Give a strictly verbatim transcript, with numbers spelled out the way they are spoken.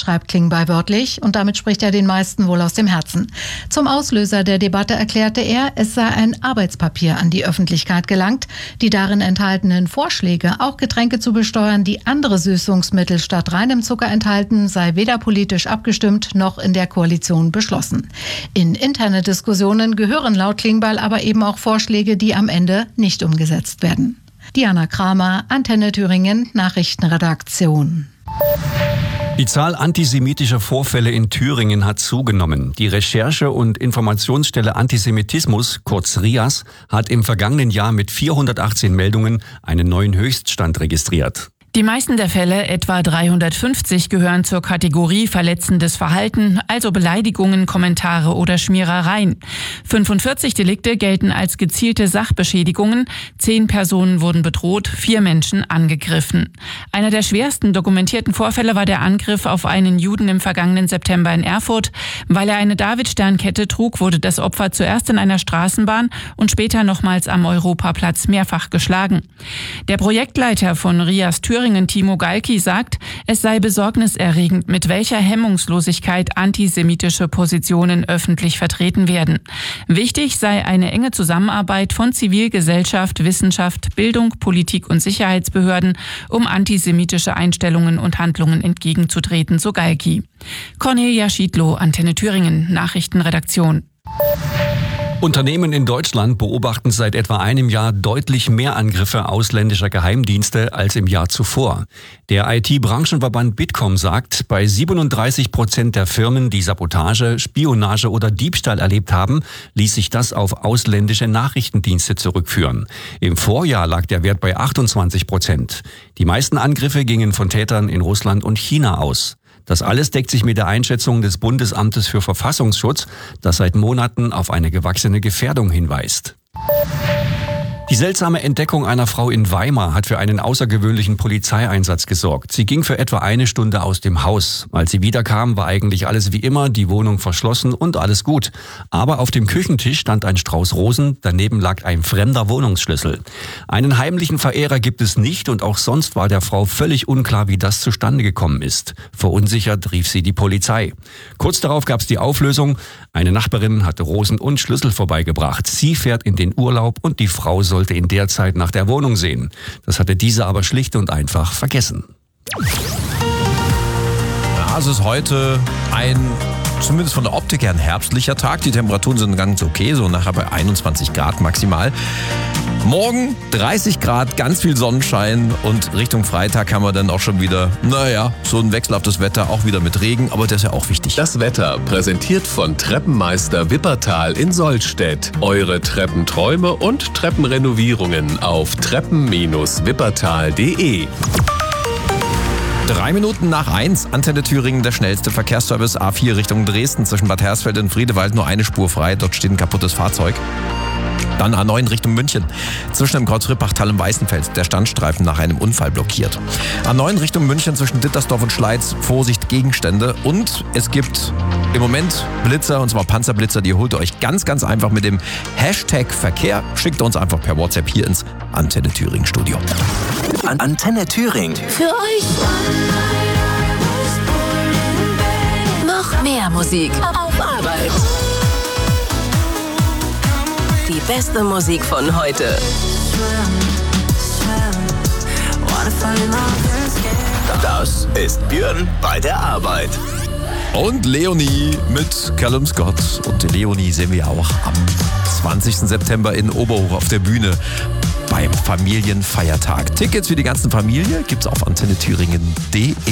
schreibt Klingbeil wörtlich und damit spricht er den meisten wohl aus dem Herzen. Zum Auslöser der Debatte erklärte er, es sei ein Arbeitspapier an die Öffentlichkeit gelangt. Die darin enthaltenen Vorschläge, auch Getränke zu besteuern, die andere Süßungsmittel statt reinem Zucker enthalten, sei weder politisch abgestimmt noch in der Koalition beschlossen. In interne Diskussionen gehören laut Klingbeil aber eben auch Vorschläge, die am Ende nicht umgesetzt werden. Diana Kramer, Antenne Thüringen, Nachrichtenredaktion. Die Zahl antisemitischer Vorfälle in Thüringen hat zugenommen. Die Recherche- und Informationsstelle Antisemitismus, kurz R I A S, hat im vergangenen Jahr mit vierhundertachtzehn Meldungen einen neuen Höchststand registriert. Die meisten der Fälle, etwa dreihundertfünfzig, gehören zur Kategorie verletzendes Verhalten, also Beleidigungen, Kommentare oder Schmierereien. fünfundvierzig Delikte gelten als gezielte Sachbeschädigungen, zehn Personen wurden bedroht, vier Menschen angegriffen. Einer der schwersten dokumentierten Vorfälle war der Angriff auf einen Juden im vergangenen September in Erfurt. Weil er eine Davidsternkette trug, wurde das Opfer zuerst in einer Straßenbahn und später nochmals am Europaplatz mehrfach geschlagen. Der Projektleiter von R I A S Thüringen, Timo Galki, sagt, es sei besorgniserregend, mit welcher Hemmungslosigkeit antisemitische Positionen öffentlich vertreten werden. Wichtig sei eine enge Zusammenarbeit von Zivilgesellschaft, Wissenschaft, Bildung, Politik und Sicherheitsbehörden, um antisemitische Einstellungen und Handlungen entgegenzutreten, so Galki. Cornelia Schiedlow, Antenne Thüringen, Nachrichtenredaktion. Unternehmen in Deutschland beobachten seit etwa einem Jahr deutlich mehr Angriffe ausländischer Geheimdienste als im Jahr zuvor. Der I T-Branchenverband Bitkom sagt, bei siebenunddreißig Prozent der Firmen, die Sabotage, Spionage oder Diebstahl erlebt haben, ließ sich das auf ausländische Nachrichtendienste zurückführen. Im Vorjahr lag der Wert bei achtundzwanzig Prozent. Die meisten Angriffe gingen von Tätern in Russland und China aus. Das alles deckt sich mit der Einschätzung des Bundesamtes für Verfassungsschutz, das seit Monaten auf eine gewachsene Gefährdung hinweist. Die seltsame Entdeckung einer Frau in Weimar hat für einen außergewöhnlichen Polizeieinsatz gesorgt. Sie ging für etwa eine Stunde aus dem Haus. Als sie wiederkam, war eigentlich alles wie immer, die Wohnung verschlossen und alles gut. Aber auf dem Küchentisch stand ein Strauß Rosen, daneben lag ein fremder Wohnungsschlüssel. Einen heimlichen Verehrer gibt es nicht und auch sonst war der Frau völlig unklar, wie das zustande gekommen ist. Verunsichert rief sie die Polizei. Kurz darauf gab es die Auflösung. Eine Nachbarin hatte Rosen und Schlüssel vorbeigebracht. Sie fährt in den Urlaub und die Frau soll sollte in der Zeit nach der Wohnung sehen. Das hatte diese aber schlicht und einfach vergessen. Ja, es ist heute ein, zumindest von der Optik her, ein herbstlicher Tag. Die Temperaturen sind ganz okay, so nachher bei einundzwanzig Grad maximal. Morgen dreißig Grad, ganz viel Sonnenschein und Richtung Freitag haben wir dann auch schon wieder, naja, so ein wechselhaftes Wetter, auch wieder mit Regen, aber das ist ja auch wichtig. Das Wetter präsentiert von Treppenmeister Wippertal in Sollstedt. Eure Treppenträume und Treppenrenovierungen auf treppen Bindestrich wippertal punkt de. Drei Minuten nach eins, Antenne Thüringen, der schnellste Verkehrsservice A vier Richtung Dresden zwischen Bad Hersfeld und Friedewald, nur eine Spur frei, dort steht ein kaputtes Fahrzeug. Dann A neun Richtung München. Zwischen dem Kreuz Rippachtal und Weißenfels der Standstreifen nach einem Unfall blockiert. A neun Richtung München zwischen Dittersdorf und Schleiz. Vorsicht, Gegenstände. Und es gibt im Moment Blitzer, und zwar Panzerblitzer. Die holt ihr euch ganz, ganz einfach mit dem Hashtag Verkehr. Schickt uns einfach per WhatsApp hier ins Antenne Thüringen Studio. An Antenne Thüringen. Für euch. Noch mehr Musik auf Arbeit. Die beste Musik von heute. Das ist Björn bei der Arbeit. Und Leonie mit Callum Scott. Und die Leonie sehen wir auch am zwanzigsten September in Oberhof auf der Bühne beim Familienfeiertag. Tickets für die ganze Familie gibt's auf antenne thüringen punkt de.